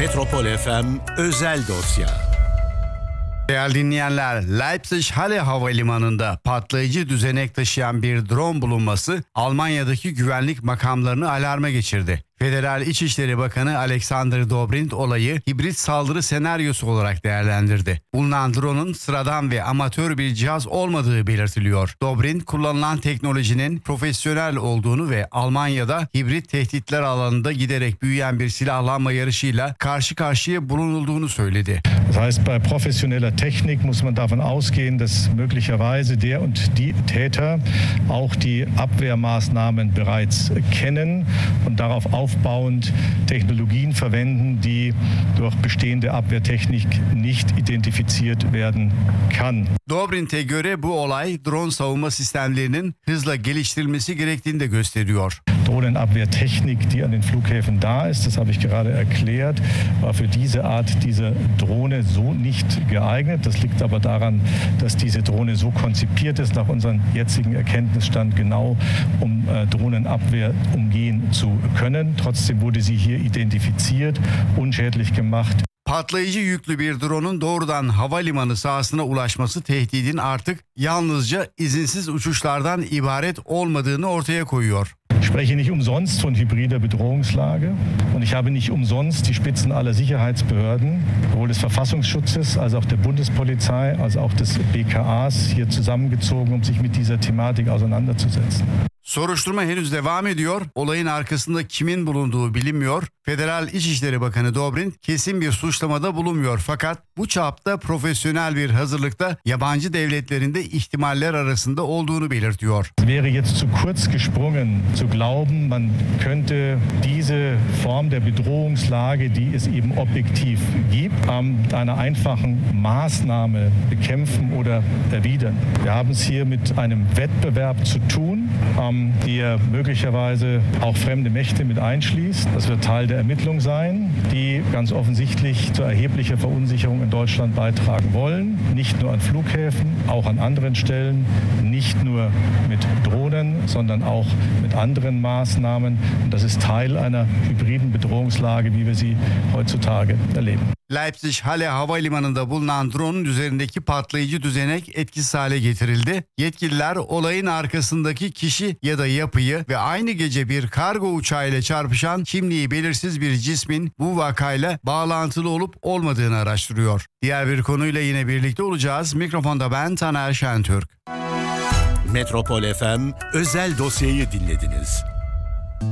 Metropol FM özel dosya. Değerli dinleyenler, Leipzig-Halle Havalimanı'nda patlayıcı düzenek taşıyan bir drone bulunması Almanya'daki güvenlik makamlarını alarma geçirdi. Federal İçişleri Bakanı Alexander Dobrindt olayı hibrit saldırı senaryosu olarak değerlendirdi. Bulunan drone'un sıradan ve amatör bir cihaz olmadığı belirtiliyor. Dobrindt kullanılan teknolojinin profesyonel olduğunu ve Almanya'da hibrit tehditler alanında giderek büyüyen bir silahlanma yarışıyla karşı karşıya bulunulduğunu söyledi. Das heißt, bei professioneller Technik muss man davon ausgehen, dass möglicherweise der und die Täter auch die Abwehrmaßnahmen bereits kennen und darauf aufbauend Technologien verwenden, die durch bestehende Abwehrtechnik nicht identifiziert werden kann. Dobrindt'e göre bu olay drone savunma sistemlerinin hızla geliştirilmesi gerektiğini de gösteriyor. Drohnenabwehrtechnik, die an den Flughäfen da ist, das habe ich gerade erklärt, war für diese Art dieser Drohne so nicht geeignet. Das liegt aber daran, dass diese Drohne so konzipiert ist, nach unserem jetzigen Erkenntnisstand genau, um Drohnenabwehr umgehen zu können. Trotzdem wurde sie hier identifiziert, unschädlich gemacht. Patlayıcı yüklü bir drone'un doğrudan havalimanı sahasına ulaşması tehdidin artık yalnızca izinsiz uçuşlardan ibaret olmadığını ortaya koyuyor. Ich spreche nicht umsonst von hybrider Bedrohungslage und ich habe nicht umsonst die Spitzen aller Sicherheitsbehörden, sowohl des Verfassungsschutzes als auch der Bundespolizei, als auch des BKAs hier zusammengezogen, um sich mit dieser Thematik auseinanderzusetzen. Soruşturma henüz devam ediyor. Olayın arkasında kimin bulunduğu bilinmiyor. Federal İçişleri Bakanı Dobrindt kesin bir suçlamada bulunmuyor. Fakat bu çapta profesyonel bir hazırlıkta yabancı devletlerin de ihtimaller arasında olduğunu belirtiyor. Es wäre jetzt zu kurz gesprungen zu glauben, man könnte diese Form der Bedrohungslage, die es eben objektiv gibt, mit einer einfachen Maßnahme bekämpfen oder erwidern. Wir haben es hier mit einem Wettbewerb zu tun, der möglicherweise auch fremde Mächte mit einschließt. Das wird Teil der Ermittlung sein, die ganz offensichtlich zu erheblicher Verunsicherung in Deutschland beitragen wollen. Nicht nur an Flughäfen, auch an anderen Stellen. Nicht nur mit Drohnen, sondern auch mit anderen Maßnahmen. Und das ist Teil einer hybriden Bedrohungslage, wie wir sie heutzutage erleben. Leipzig-Halle Havalimanı'nda bulunan drone'un üzerindeki patlayıcı düzenek etkisiz hale getirildi. Yetkililer olayın arkasındaki kişi ya da yapıyı ve aynı gece bir kargo uçağıyla çarpışan kimliği belirsiz bir cismin bu vakayla bağlantılı olup olmadığını araştırıyor. Diğer bir konuyla yine birlikte olacağız. Mikrofonda ben Taner Şentürk. Metropol FM özel dosyayı dinlediniz.